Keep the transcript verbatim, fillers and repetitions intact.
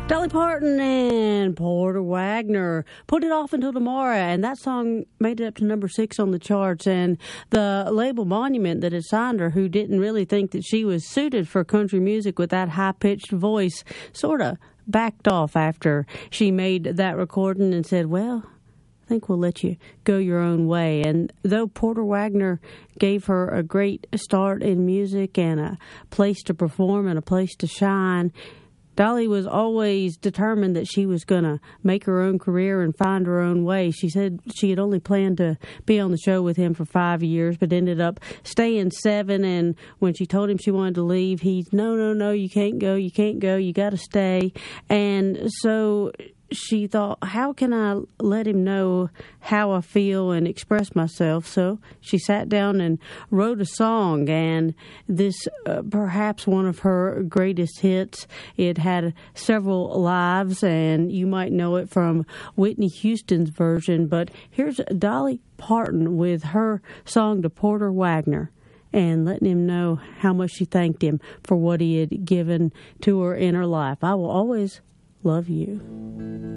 Dolly Parton and Porter Wagoner, Put It Off Until Tomorrow, and that song made it up to number six on the charts. And the label Monument that had signed her, who didn't really think that she was suited for country music with that high-pitched voice, sort of backed off after she made that recording and said, well, I think we'll let you go your own way. And though Porter Wagoner gave her a great start in music and a place to perform and a place to shine, Dolly was always determined that she was going to make her own career and find her own way. She said she had only planned to be on the show with him for five years, but ended up staying seven. And when she told him she wanted to leave, he's, no, no, no, you can't go, you can't go, you got to stay. And so she thought, how can I let him know how I feel and express myself? So she sat down and wrote a song, and this uh, perhaps one of her greatest hits. It had several lives, and you might know it from Whitney Houston's version, but here's Dolly Parton with her song to Porter Wagoner, and letting him know how much she thanked him for what he had given to her in her life. I will always love you.